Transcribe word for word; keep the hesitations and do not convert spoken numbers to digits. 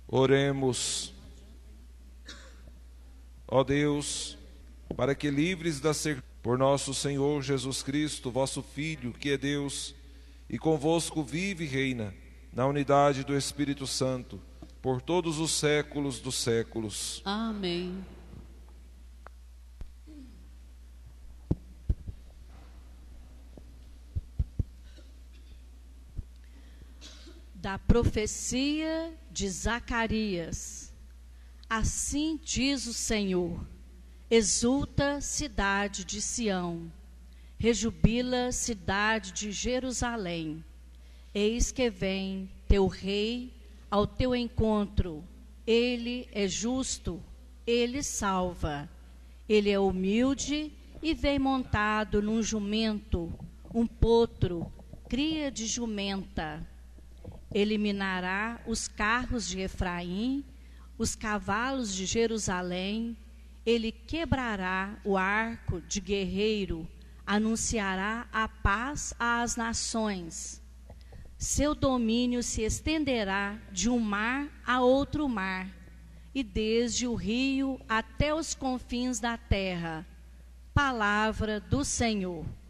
Oremos. Ó Deus, para que livres da ser por nosso Senhor Jesus Cristo, vosso Filho, que é Deus, e convosco vive e reina, na unidade do Espírito Santo, por todos os séculos dos séculos. Amém. Da profecia de Zacarias. Assim diz o Senhor: exulta, cidade de Sião, rejubila, cidade de Jerusalém. Eis que vem teu rei ao teu encontro. Ele é justo, ele salva. Ele é humilde e vem montado num jumento, um potro, cria de jumenta. Eliminará os carros de Efraim, os cavalos de Jerusalém. Ele quebrará o arco de guerreiro, anunciará a paz às nações. Seu domínio se estenderá de um mar a outro mar, e desde o rio até os confins da terra. Palavra do Senhor.